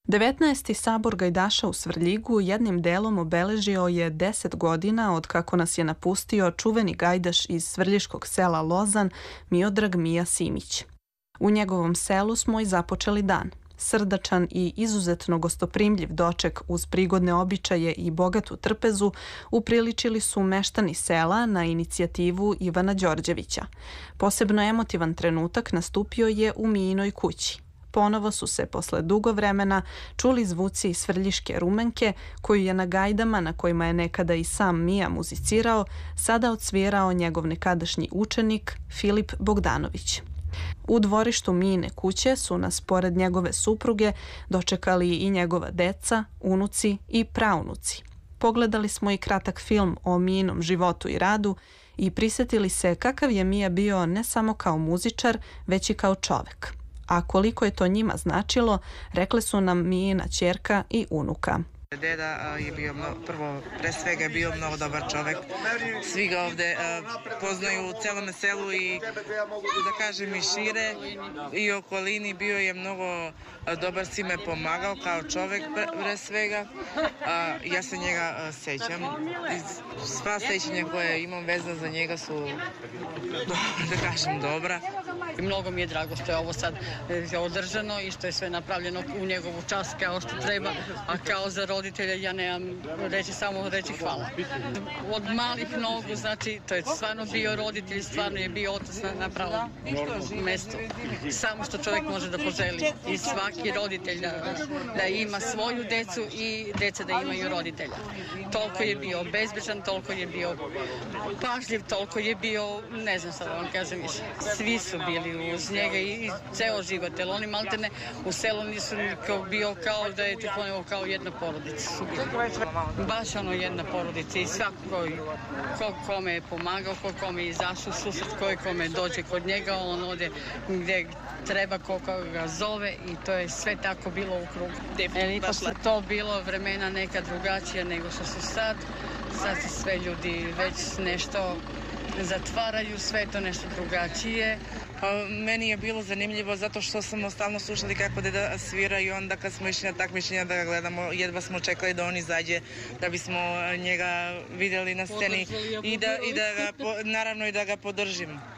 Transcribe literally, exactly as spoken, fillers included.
devetnaesti sabor gajdaša u Svrljigu jednim delom obeležio je deset godina od kako nas je napustio čuveni gajdaš iz svrljiškog sela Lozan Miodrag Mija Simić. U njegovom selu smo i započeli dan. Srdačan i izuzetno gostoprimljiv doček uz prigodne običaje i bogatu trpezu upriličili su meštani sela na inicijativu Ivana Đorđevića. Posebno emotivan trenutak nastupio je u Mijinoj kući. Ponovo su se posle dugo vremena čuli zvuci svrljiške rumenke koju je na gajdama na kojima je nekada i sam Mija muzicirao sada odsvirao njegov nekadašnji učenik Filip Bogdanović. U dvorištu Mijine kuće su nas pored njegove supruge dočekali i njegova deca, unuci i praunuci. Pogledali smo i kratak film o Mijinom životu i radu i prisetili se kakav je Mija bio ne samo kao muzičar, već i kao čovek. A koliko je to njima značilo, rekle su nam Mijina ćerka i unuka. Deda je bio, prvo, pre svega je bio mnogo dobar čovek. Svi ga ovde poznaju u celom selu i, da kažem, i šire i okolini. Bio je mnogo dobar, svima je pomagao kao čovek pre svega. Ja se njega sećam. Sva sećanja koje imam vezana za njega su, da kažem, dobra. Mnogo mi je drago što je ovo sad održano i što je sve napravljeno u njegovu čast kao što treba, a kao za roditelja ja nemam reći, samo reći hvala. Od malih nogu, znači, to je stvarno bio roditelj, stvarno je bio otac na pravom mestu. Samo što čovjek može da poželi i svaki roditelj da, da ima svoju decu i dece da imaju roditelja. Toliko je bio bezbrižan, toliko je bio pažljiv, toliko je bio, ne znam sad da vam kažem više. Svi su bili uz njega i, i ceo život, jer oni maltene u selu nisu kao bio kao da je Tihonevo kao jedna porodica. Su bili. Baš ono jedna porodica i svako koji, ko kome je pomagao, ko kome je izašao susret, koji kome dođe kod njega, on ode gdje treba, ko ga zove i to je sve tako bilo u krugu. E, ipak su to bilo vremena neka drugačija nego što su sad. Sad se sve ljudi već nešto zatvaraju, sve to nešto drugačije. Pa, meni je bilo zanimljivo zato što smo stalno slušali kako deda svira i onda kad smo išli na takmičenja da ga gledamo, jedva smo čekali da on izađe da bismo njega vidjeli na sceni i da, i da ga, naravno i da ga podržimo.